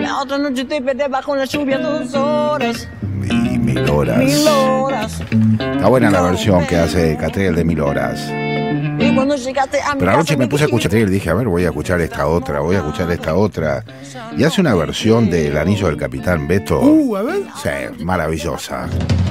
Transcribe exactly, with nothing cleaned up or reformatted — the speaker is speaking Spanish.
La otra noche te perdí bajo la lluvia dos horas. Y mil horas. Mil horas. Está buena la versión que hace Catriel de Mil Horas. Y cuando llegaste a mi Pero anoche casa me puse a escuchar y dije, a ver, voy a escuchar esta otra, voy a escuchar esta otra. Y hace una versión del Anillo del Capitán Beto. Uh, a ver. Sí, maravillosa.